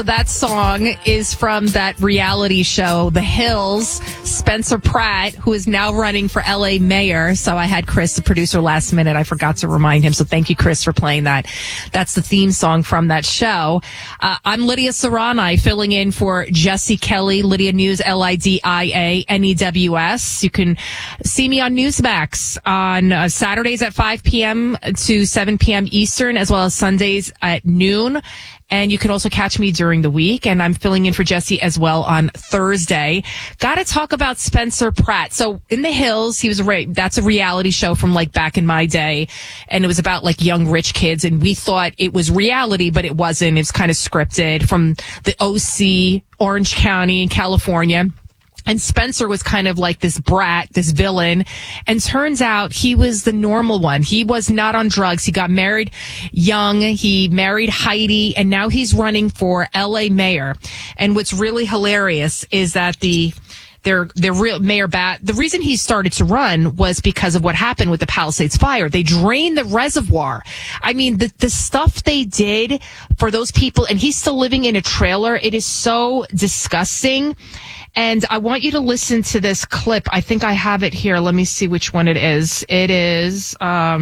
That song is from that reality show, The Hills. Spencer Pratt, who is now running for LA mayor. So I had Chris, the producer, last minute. I forgot to remind him. So thank you, Chris, for playing that. That's the theme song from that show. I'm Lydia Serrani, filling in for Jesse Kelly, Lydia News, LIDIA-NEWS. You can see me on Newsmax on Saturdays at 5 p.m. to 7 p.m. Eastern, as well as Sundays at noon. And you can also catch me during the week. And I'm filling in for Jesse as well on Thursday. Got to talk about Spencer Pratt. So in The Hills, he was that's a reality show from like back in my day. And it was about like young rich kids. And we thought it was reality, but it wasn't. It's kind of scripted from the OC, Orange County in California. And Spencer was kind of like this brat, this villain. And turns out he was the normal one. He was not on drugs. He got married young. He married Heidi. And now he's running for LA mayor. And what's really hilarious is that their real Mayor Bat, the reason he started to run was because of what happened with the Palisades fire. They drained the reservoir. I mean, the stuff they did for those people, and he's still living in a trailer. It is so disgusting. And I want you to listen to this clip. I think I have it here. Let me see which one it is. It is,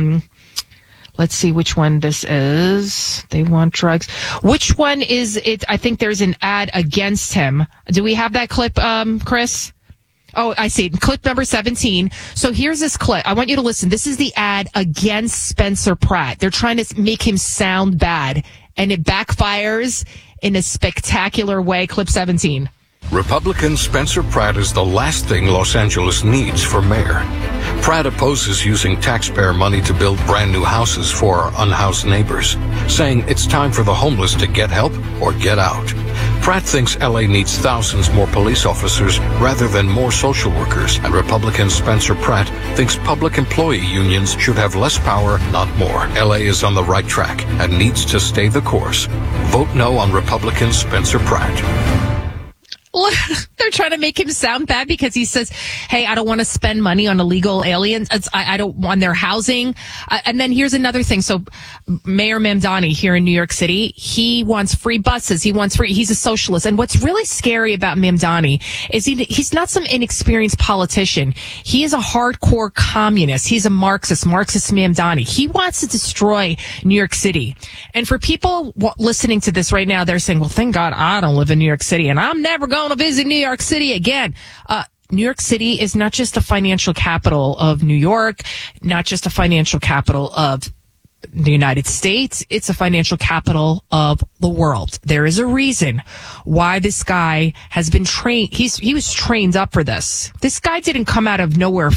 let's see which one this is. They want drugs. Which one is it? I think there's an ad against him. Do we have that clip, Chris? Oh, I see. Clip number 17. So here's this clip. I want you to listen. This is the ad against Spencer Pratt. They're trying to make him sound bad, and it backfires in a spectacular way. Clip 17. Republican Spencer Pratt is the last thing Los Angeles needs for mayor. Pratt opposes using taxpayer money to build brand new houses for our unhoused neighbors, saying it's time for the homeless to get help or get out. Pratt thinks LA needs thousands more police officers rather than more social workers, and Republican Spencer Pratt thinks public employee unions should have less power, not more. LA is on the right track and needs to stay the course. Vote no on Republican Spencer Pratt. They're trying to make him sound bad because he says, hey, I don't want to spend money on illegal aliens. I don't want their housing. And then here's another thing. So Mayor Mamdani here in New York City, he wants free buses. He's a socialist. And what's really scary about Mamdani is he's not some inexperienced politician. He is a hardcore communist. He's a Marxist Mamdani. He wants to destroy New York City. And for people listening to this right now, they're saying, well, thank God I don't live in New York City and I'm never going to visit New York City again. New York City is not just the financial capital of New York, not just a financial capital of the United States. It's a financial capital of the world. There is a reason why this guy has been trained. He was trained up for this. This guy didn't come out of nowhere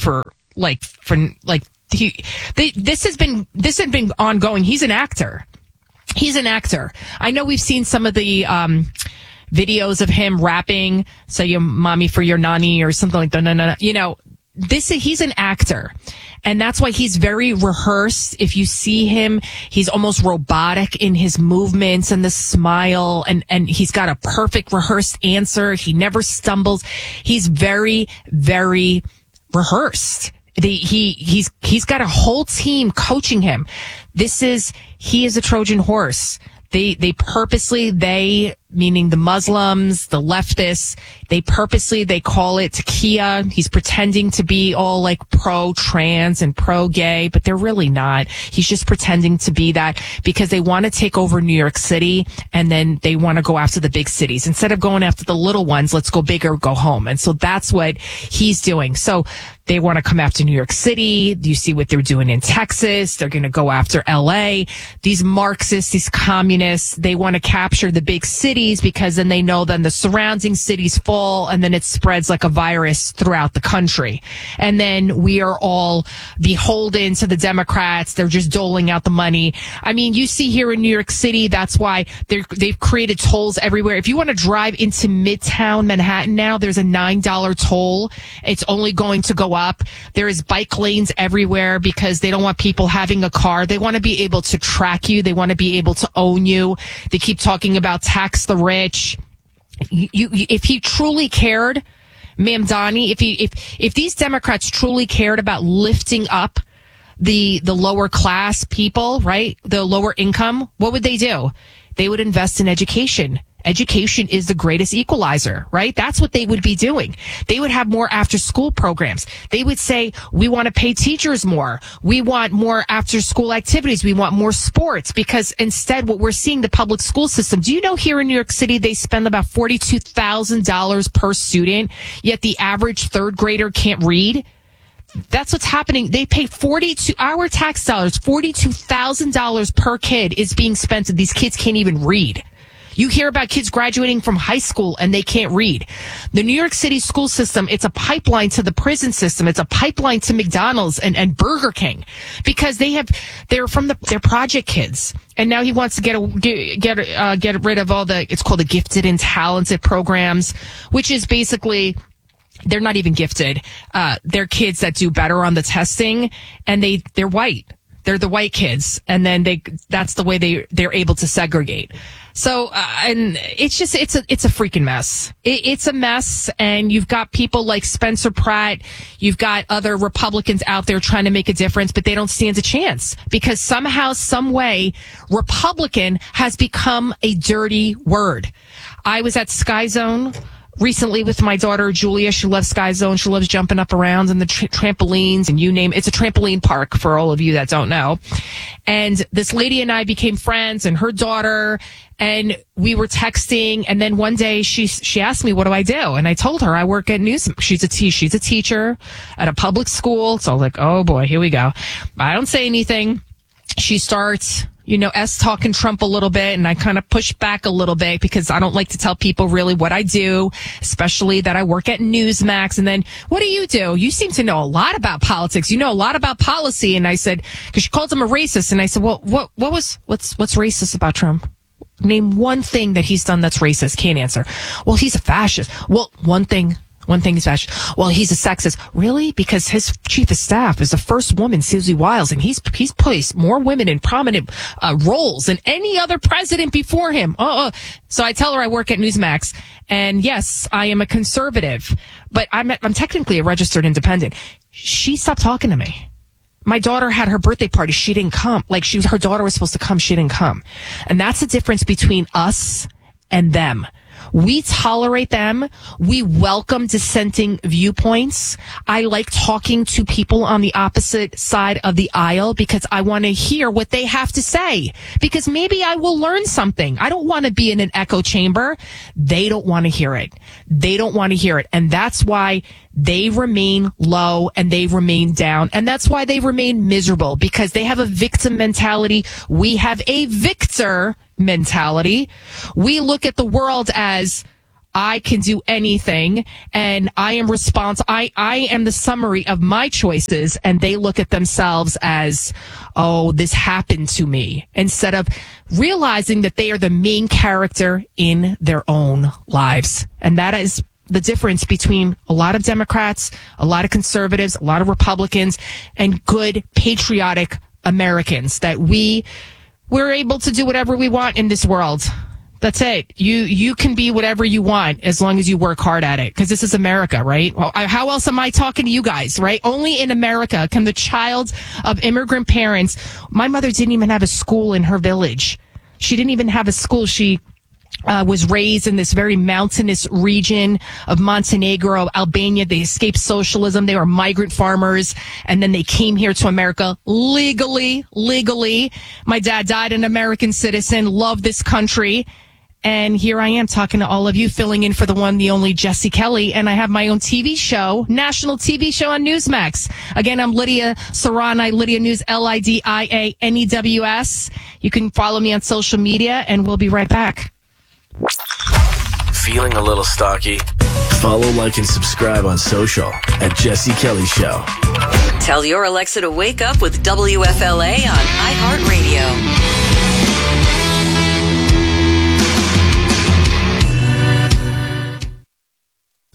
this has been ongoing. He's an actor. I know we've seen some of the, videos of him rapping, say your mommy for your nanny or something like that. No. You know, he's an actor. And that's why he's very rehearsed. If you see him, he's almost robotic in his movements and the smile. And he's got a perfect rehearsed answer. He never stumbles. He's very, very rehearsed. He's got a whole team coaching him. He is a Trojan horse. They purposely, meaning the Muslims, the leftists, they call it Takia. He's pretending to be all like pro-trans and pro-gay, but they're really not. He's just pretending to be that because they want to take over New York City and then they want to go after the big cities. Instead of going after the little ones, let's go big or go home. And so that's what he's doing. So they want to come after New York City. You see what they're doing in Texas. They're going to go after LA. These Marxists, these communists, they want to capture the big cities because then they know then the surrounding cities fall and then it spreads like a virus throughout the country. And then we are all beholden to the Democrats. They're just doling out the money. I mean, you see here in New York City, that's why they've created tolls everywhere. If you want to drive into Midtown Manhattan now, there's a $9 toll. It's only going to go up. There is bike lanes everywhere because they don't want people having a car. They want to be able to track you. They want to be able to own you. They keep talking about tax the rich. If he truly cared, Mamdani, if these Democrats truly cared about lifting up the lower class people, right? The lower income, what would they do? They would invest in education. Education is the greatest equalizer, right? That's what they would be doing. They would have more after school programs. They would say, we want to pay teachers more. We want more after school activities. We want more sports, because instead what we're seeing, the public school system. Do you know here in New York City, they spend about $42,000 per student, yet the average third grader can't read? That's what's happening. They pay our tax dollars, $42,000 per kid is being spent, and these kids can't even read. You hear about kids graduating from high school and they can't read. The New York City school system, it's a pipeline to the prison system. It's a pipeline to McDonald's and Burger King, because they're project kids. And now he wants to get rid of all it's called the gifted and talented programs, which is basically, they're not even gifted. They're kids that do better on the testing, and they're white. They're the white kids, and then that's the way they're able to segregate. So, and it's a freaking mess. It's a mess, and you've got people like Spencer Pratt. You've got other Republicans out there trying to make a difference, but they don't stand a chance, because somehow, some way, Republican has become a dirty word. I was at Sky Zone recently with my daughter, Julia. She loves Sky Zone. She loves jumping up around in the trampolines, and you name it. It's a trampoline park for all of you that don't know. And this lady and I became friends, and her daughter, and we were texting. And then one day she asked me, what do I do? And I told her I work at Newsmax. She's a teacher at a public school. So I was like, oh boy, here we go. I don't say anything. She starts, talking Trump a little bit, and I kind of push back a little bit, because I don't like to tell people really what I do, especially that I work at Newsmax. And then, what do? You seem to know a lot about politics. You know a lot about policy. And I said, because she called him a racist, and I said, well, what's racist about Trump? Name one thing that he's done that's racist. Can't answer. Well, he's a fascist. Well, one thing is fascist. Well, he's a sexist. Really? Because his chief of staff is the first woman, Susie Wiles, and he's placed more women in prominent roles than any other president before him. So I tell her I work at Newsmax, and yes, I am a conservative, but I'm technically a registered independent. She stopped talking to me. My daughter had her birthday party. She didn't come. Her daughter was supposed to come. She didn't come. And that's the difference between us and them. We tolerate them. We welcome dissenting viewpoints. I like talking to people on the opposite side of the aisle, because I want to hear what they have to say, because maybe I will learn something. I don't want to be in an echo chamber. They don't want to hear it. And that's why they remain low, and they remain down. And that's why they remain miserable, because they have a victim mentality. We have a victor mentality. We look at the world as, I can do anything, and I am responsible. I am the summary of my choices, and they look at themselves as, oh, this happened to me, instead of realizing that they are the main character in their own lives. And that is the difference between a lot of Democrats, a lot of conservatives, a lot of Republicans, and good patriotic Americans, that we're able to do whatever we want in this world. That's it. You can be whatever you want as long as you work hard at it, because this is America, right? Well, how else am I talking to you guys, right? Only in America can the child of immigrant parents. My mother didn't even have a school in her village. She didn't even have a school. She was raised in this very mountainous region of Montenegro, Albania. They escaped socialism. They were migrant farmers, and then they came here to America legally. My dad died an American citizen, loved this country. And here I am talking to all of you, filling in for the one, the only Jesse Kelly. And I have my own TV show, national TV show on Newsmax. Again, I'm Lydia Serrani, Lydia News, LIDIANEWS. You can follow me on social media, and we'll be right back. Feeling a little stocky? Follow, like, and subscribe on social at Jesse Kelly Show. Tell your Alexa to wake up with WFLA on iHeartRadio.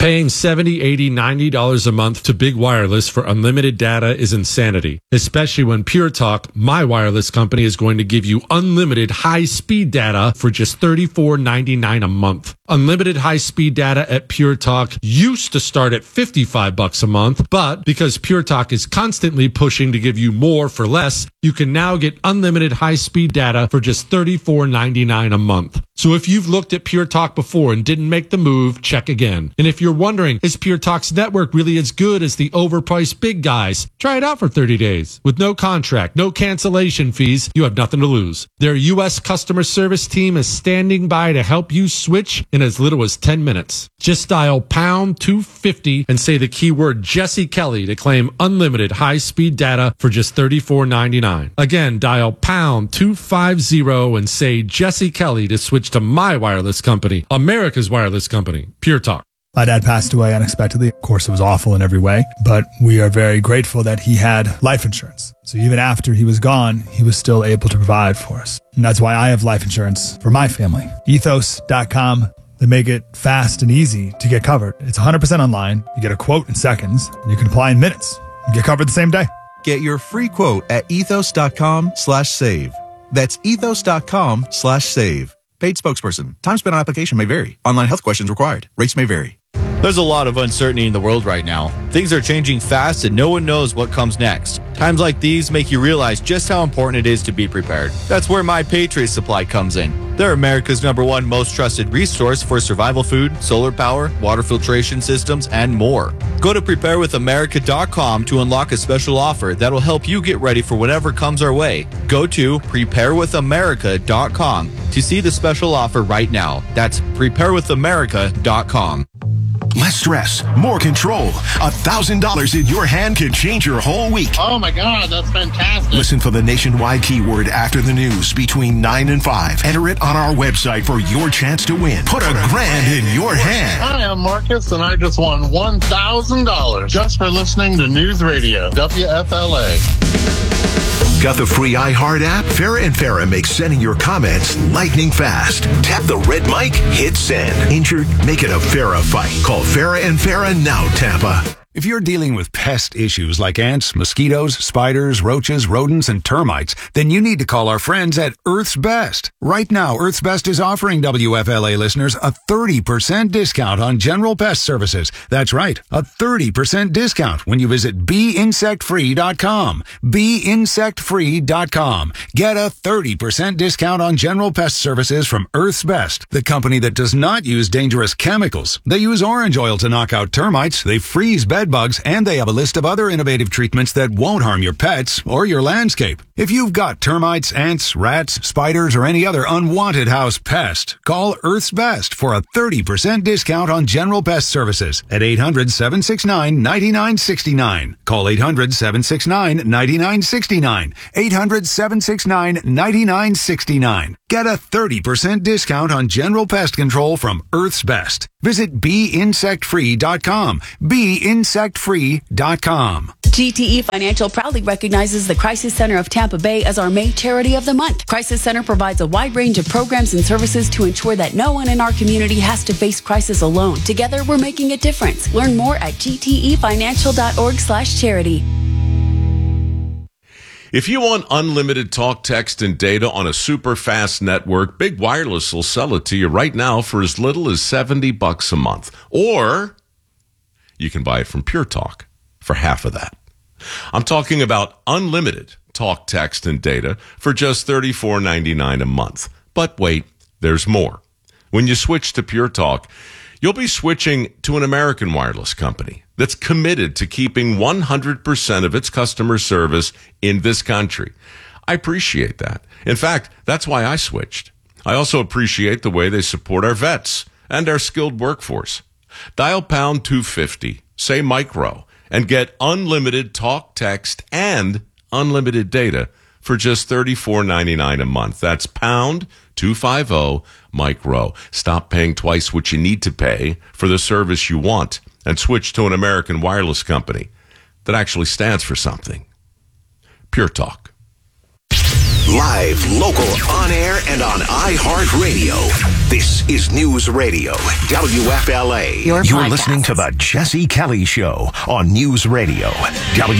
Paying $70, $80, $90 a month to Big Wireless for unlimited data is insanity, especially when Pure Talk, my wireless company, is going to give you unlimited high-speed data for just $34.99 a month. Unlimited high-speed data at Pure Talk used to start at $55 a month, but because Pure Talk is constantly pushing to give you more for less, you can now get unlimited high-speed data for just $34.99 a month. So if you've looked at Pure Talk before and didn't make the move, check again. And if you're wondering, is Pure Talk's network really as good as the overpriced big guys? Try it out for 30 days. With no contract, no cancellation fees, you have nothing to lose. Their U.S. customer service team is standing by to help you switch in as little as 10 minutes. Just dial pound 250 and say the keyword Jesse Kelly to claim unlimited high-speed data for just $34.99. Again, dial pound 250 and say Jesse Kelly to switch to my wireless company, America's wireless company, Pure Talk. My dad passed away unexpectedly. Of course, it was awful in every way, but we are very grateful that he had life insurance. So even after he was gone, he was still able to provide for us. And that's why I have life insurance for my family. Ethos.com. They make it fast and easy to get covered. It's 100% online. You get a quote in seconds, and you can apply in minutes and get covered the same day. Get your free quote at ethos.com/save. That's ethos.com/save. Paid spokesperson. Time spent on application may vary. Online health questions required. Rates may vary. There's a lot of uncertainty in the world right now. Things are changing fast and no one knows what comes next. Times like these make you realize just how important it is to be prepared. That's where My Patriot Supply comes in. They're America's #1 most trusted resource for survival food, solar power, water filtration systems, and more. Go to preparewithamerica.com to unlock a special offer that'll help you get ready for whatever comes our way. Go to preparewithamerica.com to see the special offer right now. That's preparewithamerica.com. Less stress, more control. $1,000 in your hand can change your whole week. Oh my God, that's fantastic. Listen for the nationwide keyword after the news between 9 and 5. Enter it on our website for your chance to win. Put a grand in your hand. Hi, I'm Marcus, and I just won $1,000 just for listening to News Radio, WFLA. Got the free iHeart app? Farrah and Farrah makes sending your comments lightning fast. Tap the red mic, hit send. Injured? Make it a Farrah fight. Call Farrah and Farrah now, Tampa. If you're dealing with pest issues like ants, mosquitoes, spiders, roaches, rodents, and termites, then you need to call our friends at Earth's Best. Right now, Earth's Best is offering WFLA listeners a 30% discount on general pest services. That's right, a 30% discount when you visit BeInsectFree.com. BeInsectFree.com. Get a 30% discount on general pest services from Earth's Best, the company that does not use dangerous chemicals. They use orange oil to knock out termites, they freeze bed bugs, and they have a list of other innovative treatments that won't harm your pets or your landscape. If you've got termites, ants, rats, spiders, or any other unwanted house pest, call Earth's Best for a 30% discount on general pest services at 800-769-9969. Call 800-769-9969. 800-769-9969. Get a 30% discount on general pest control from Earth's Best. Visit BeInsectFree.com. BeInsectFree.com. GTE Financial proudly recognizes the Crisis Center of Tampa Bay as our May Charity of the Month. Crisis Center provides a wide range of programs and services to ensure that no one in our community has to face crisis alone. Together, we're making a difference. Learn more at gtefinancial.org/charity. If you want unlimited talk, text, and data on a super fast network, Big Wireless will sell it to you right now for as little as $70 a month. Or you can buy it from Pure Talk for half of that. I'm talking about unlimited talk, text, and data for just $34.99 a month. But wait, there's more. When you switch to Pure Talk, you'll be switching to an American wireless company that's committed to keeping 100% of its customer service in this country. I appreciate that. In fact, that's why I switched. I also appreciate the way they support our vets and our skilled workforce. Dial pound 250, say micro, and get unlimited talk, text, and unlimited data for just $34.99 a month. That's pound 250 micro. Stop paying twice what you need to pay for the service you want and switch to an American wireless company that actually stands for something. Pure Talk. Live, local, on air, and on iHeartRadio. This is News Radio, WFLA. Your You're podcast. listening to The Jesse Kelly Show on News Radio,